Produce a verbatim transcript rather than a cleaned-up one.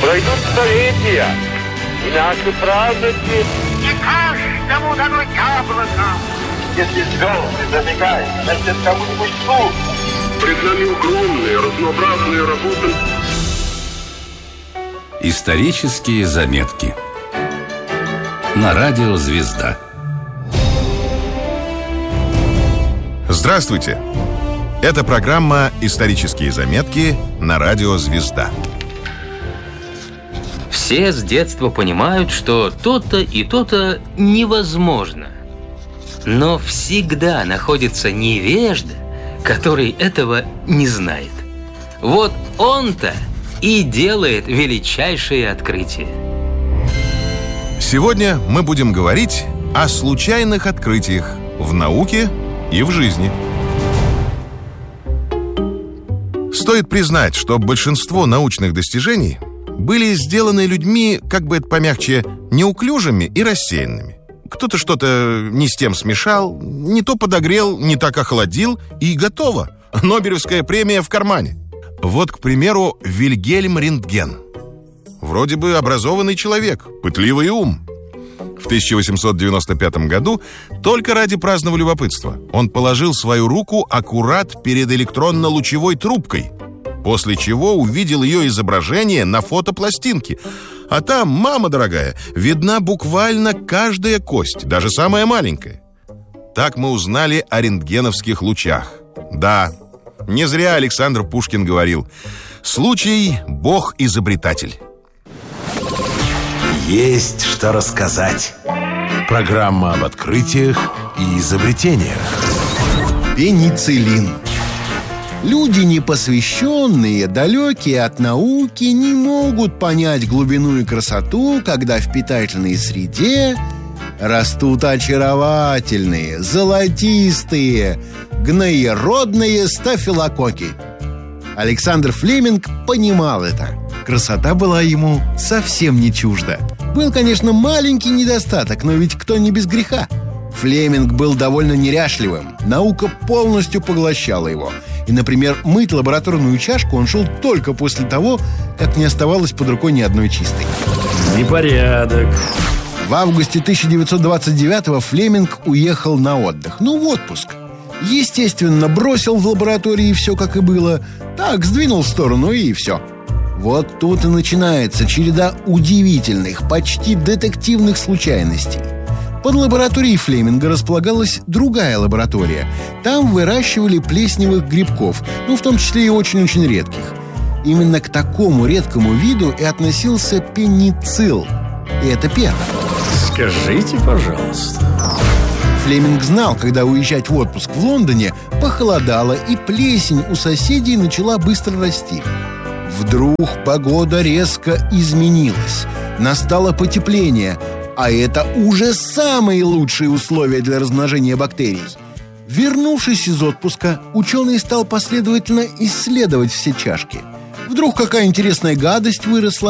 Пройдут столетия, и наши праздники... Не каждому дано яблоко. Если звезды зажигают, значит, кому-нибудь суд. Пред нами огромные, разнообразные работы. Исторические заметки на радио «Звезда». Здравствуйте! Это программа «Исторические заметки» на радио «Звезда». Все с детства понимают, что то-то и то-то невозможно. Но всегда находится невежда, который этого не знает. Вот он-то и делает величайшие открытия. Сегодня мы будем говорить о случайных открытиях в науке и в жизни. Стоит признать, что большинство научных достижений были сделаны людьми, как бы это помягче, неуклюжими и рассеянными. Кто-то что-то не с тем смешал, не то подогрел, не так охладил, и готово. Нобелевская премия в кармане. Вот, к примеру, Вильгельм Рентген. Вроде бы образованный человек, пытливый ум. В тысяча восемьсот девяносто пятом году, только ради праздного любопытства, он положил свою руку аккурат перед электронно-лучевой трубкой, после чего увидел ее изображение на фотопластинке. А там, мама дорогая, видна буквально каждая кость, даже самая маленькая. Так мы узнали о рентгеновских лучах. Да, не зря Александр Пушкин говорил: «Случай – Бог-изобретатель». Есть что рассказать. Программа об открытиях и изобретениях. Пенициллин. Люди, непосвященные, далекие от науки, не могут понять глубину и красоту, когда в питательной среде растут очаровательные, золотистые, гноеродные стафилококки. Александр Флеминг понимал это. Красота была ему совсем не чужда. Был, конечно, маленький недостаток, но ведь кто не без греха? Флеминг был довольно неряшливым. Наука полностью поглощала его. И, например, мыть лабораторную чашку он шел только после того, как не оставалось под рукой ни одной чистой. Непорядок. В августе тысяча девятьсот двадцать девятого Флеминг уехал на отдых. Ну, в отпуск. Естественно, бросил в лаборатории все, как и было. Так, сдвинул в сторону и все. Вот тут и начинается череда удивительных, почти детективных случайностей. Под лабораторией Флеминга располагалась другая лаборатория. Там выращивали плесневых грибков, ну, в том числе и очень-очень редких. Именно к такому редкому виду и относился пеницилл. И это первое. Скажите, пожалуйста. Флеминг знал, когда уезжать в отпуск в Лондоне, похолодало, и плесень у соседей начала быстро расти. Вдруг погода резко изменилась. Настало потепление, а это уже самые лучшие условия для размножения бактерий. Вернувшись из отпуска, ученый стал последовательно исследовать все чашки. Вдруг какая интересная гадость выросла,